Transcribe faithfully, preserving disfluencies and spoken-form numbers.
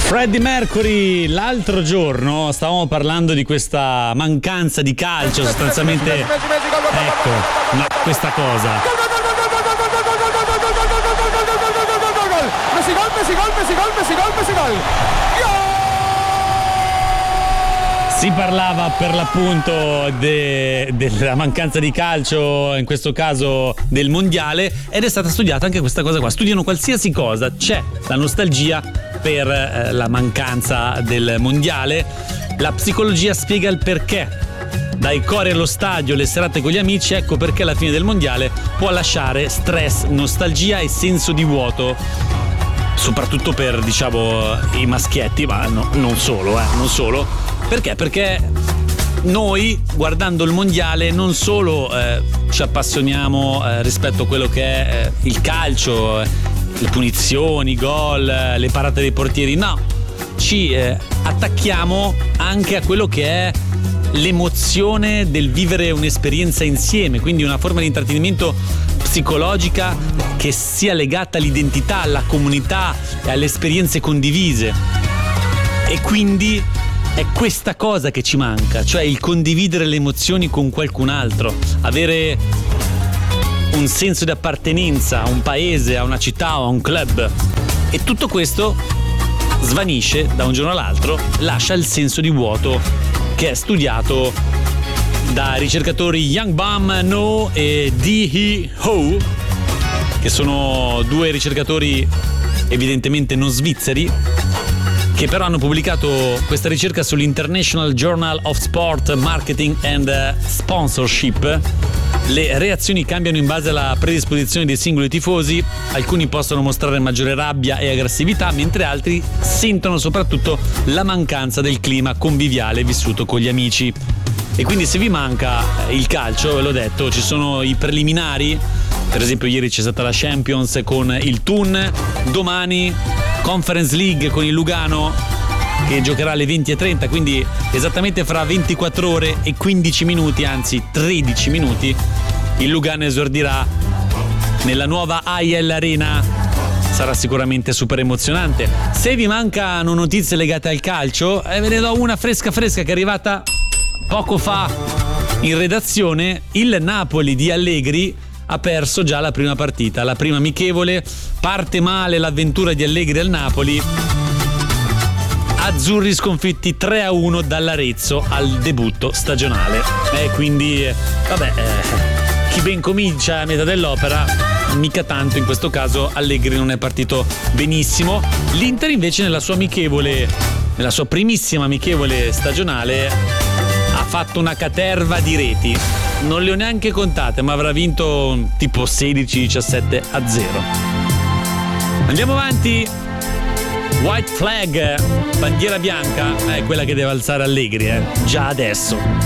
Freddie Mercury. L'altro giorno stavamo parlando di questa mancanza di calcio, sostanzialmente, ecco, no, questa cosa. Messi gol, Messi gol, Messi gol, Messi gol, Messi gol. Si parlava per l'appunto de, della mancanza di calcio, in questo caso del mondiale, ed è stata studiata anche questa cosa qua. Studiano qualsiasi cosa, c'è la nostalgia per eh, la mancanza del mondiale, la psicologia spiega il perché. Dai cori allo stadio, le serate con gli amici, ecco perché alla fine del mondiale può lasciare stress, nostalgia e senso di vuoto, soprattutto per, diciamo, i maschietti, ma no, non solo, eh, non solo. Perché? Perché noi, guardando il mondiale, non solo eh, ci appassioniamo eh, rispetto a quello che è eh, il calcio, eh, le punizioni, i gol, eh, le parate dei portieri, no, ci eh, attacchiamo anche a quello che è l'emozione del vivere un'esperienza insieme, quindi una forma di intrattenimento psicologica che sia legata all'identità, alla comunità e alle esperienze condivise. E quindi è questa cosa che ci manca, cioè il condividere le emozioni con qualcun altro, avere un senso di appartenenza a un paese, a una città o a un club. E tutto questo svanisce da un giorno all'altro, lascia il senso di vuoto che è studiato da ricercatori Young Bam No e Dee Hee Ho, che sono due ricercatori evidentemente non svizzeri, che però hanno pubblicato questa ricerca sull'International Journal of Sport Marketing and Sponsorship. Le reazioni cambiano in base alla predisposizione dei singoli tifosi, alcuni possono mostrare maggiore rabbia e aggressività, mentre altri sentono soprattutto la mancanza del clima conviviale vissuto con gli amici. E quindi se vi manca il calcio, ve l'ho detto, ci sono i preliminari, per esempio ieri c'è stata la Champions con il Thun, domani Conference League con il Lugano che giocherà alle venti e trenta, quindi esattamente fra ventiquattro ore e quindici minuti, anzi tredici minuti, il Lugano esordirà nella nuova A I L Arena. Sarà sicuramente super emozionante. Se vi mancano notizie legate al calcio, eh, ve ne do una fresca fresca che è arrivata poco fa in redazione. Il Napoli di Allegri ha perso già la prima partita, la prima amichevole. Parte male l'avventura di Allegri al Napoli. Azzurri sconfitti tre a uno dall'Arezzo al debutto stagionale. E quindi, vabbè, eh, chi ben comincia a metà dell'opera, mica tanto. In questo caso Allegri non è partito benissimo. L'Inter invece nella sua amichevole, nella sua primissima amichevole stagionale, ha fatto una caterva di reti. Non le ho neanche contate, ma avrà vinto tipo sedici diciassette a zero. Andiamo avanti. White flag, bandiera bianca, è quella che deve alzare Allegri, eh, già adesso.